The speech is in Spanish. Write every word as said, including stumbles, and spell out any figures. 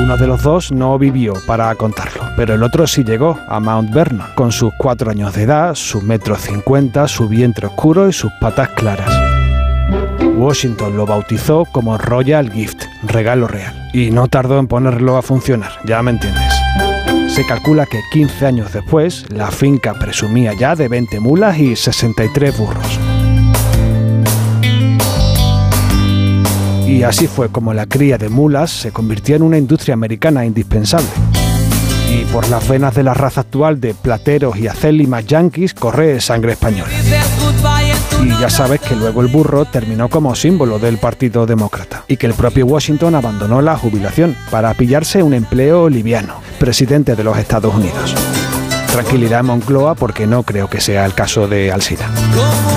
Uno de los dos no vivió para contarlo, pero el otro sí llegó a Mount Vernon, con sus cuatro años de edad, sus metros cincuenta, su vientre oscuro y sus patas claras. Washington lo bautizó como Royal Gift, regalo real, y no tardó en ponerlo a funcionar, ya me entiendes. Se calcula que quince años después, la finca presumía ya de veinte mulas y sesenta y tres burros. Y así fue como la cría de mulas se convirtió en una industria americana indispensable. Y por las venas de la raza actual de plateros y acélimas yanquis corre sangre española. Y ya sabes que luego el burro terminó como símbolo del Partido Demócrata y que el propio Washington abandonó la jubilación para pillarse un empleo liviano, presidente de los Estados Unidos. Tranquilidad en Moncloa porque no creo que sea el caso de Alsina.